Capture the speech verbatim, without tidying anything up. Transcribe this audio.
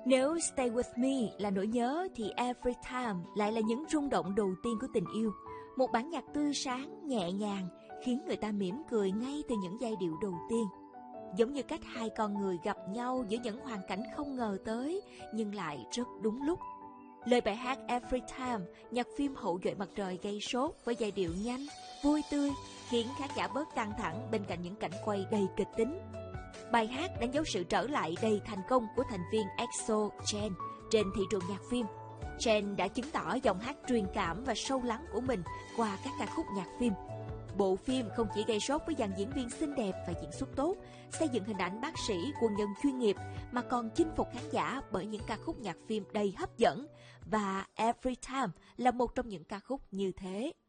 Nếu Stay With Me là nỗi nhớ thì Every Time lại là những rung động đầu tiên của tình yêu. Một bản nhạc tươi sáng, nhẹ nhàng, khiến người ta mỉm cười ngay từ những giai điệu đầu tiên. Giống như cách hai con người gặp nhau giữa những hoàn cảnh không ngờ tới, nhưng lại rất đúng lúc. Lời bài hát Every Time, nhạc phim Hậu duệ mặt trời gây sốt với giai điệu nhanh, vui tươi, khiến khán giả bớt căng thẳng bên cạnh những cảnh quay đầy kịch tính. Bài hát đánh dấu sự trở lại đầy thành công của thành viên e ích o Chen trên thị trường nhạc phim. Chen đã chứng tỏ giọng hát truyền cảm và sâu lắng của mình qua các ca khúc nhạc phim. Bộ phim không chỉ gây sốt với dàn diễn viên xinh đẹp và diễn xuất tốt, xây dựng hình ảnh bác sĩ, quân nhân chuyên nghiệp, mà còn chinh phục khán giả bởi những ca khúc nhạc phim đầy hấp dẫn. Và Every Time là một trong những ca khúc như thế.